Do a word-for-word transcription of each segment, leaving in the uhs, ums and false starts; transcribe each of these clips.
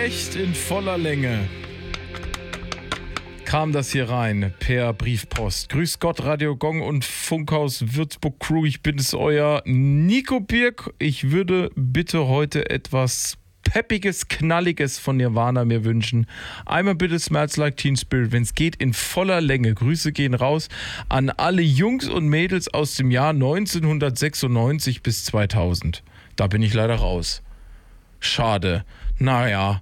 echt in voller Länge kam das hier rein per Briefpost. Grüß Gott, Radio Gong und Funkhaus Würzburg Crew. Ich bin es, euer Nico Birk. Ich würde bitte heute etwas Peppiges, Knalliges von Nirvana mir wünschen. Einmal bitte Smells Like Teen Spirit, wenn es geht, in voller Länge. Grüße gehen raus an alle Jungs und Mädels aus dem Jahr neunzehnhundertsechsundneunzig bis zweitausend. Da bin ich leider raus. Schade. Naja.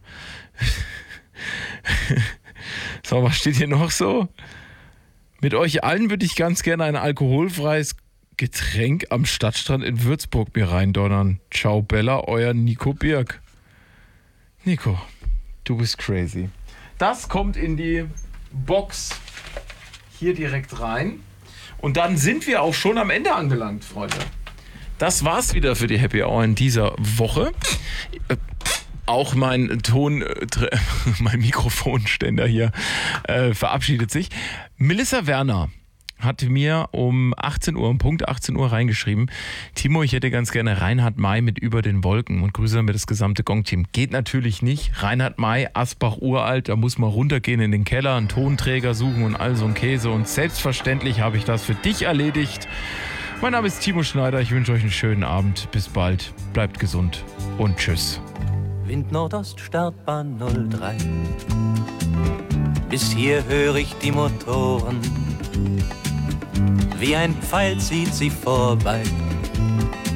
So, was steht hier noch so? Mit euch allen würde ich ganz gerne ein alkoholfreies Getränk am Stadtstrand in Würzburg mir reindonnern. Ciao Bella, euer Nico Birk. Nico, du bist crazy. Das kommt in die Box hier direkt rein. Und dann sind wir auch schon am Ende angelangt, Freunde. Das war's wieder für die Happy Hour in dieser Woche. Auch mein Ton, mein Mikrofonständer hier äh, verabschiedet sich. Melissa Werner hat mir um achtzehn Uhr, um Punkt achtzehn Uhr reingeschrieben: Timo, ich hätte ganz gerne Reinhard May mit Über den Wolken und grüße damit das gesamte Gong-Team. Geht natürlich nicht. Reinhard May, Asbach uralt, da muss man runtergehen in den Keller, einen Tonträger suchen und all so ein Käse. Und selbstverständlich habe ich das für dich erledigt. Mein Name ist Timo Schneider, ich wünsche euch einen schönen Abend. Bis bald, bleibt gesund und tschüss. Wind Nordost, Startbahn null drei. Bis hier höre ich die Motoren. Wie ein Pfeil zieht sie vorbei.